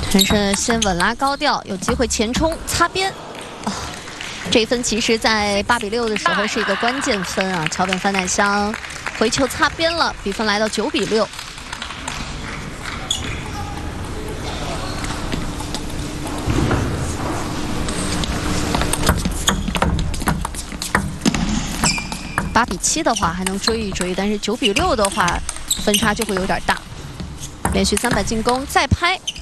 陈胜先稳拉高调，有机会前冲擦边。哦，这一分其实，在8比6的时候是一个关键分啊。桥本范乃香回球擦边了，比分来到9比6。 8比7的话还能追一追，但是9比6的话，分差就会有点大。连续300进攻，再拍。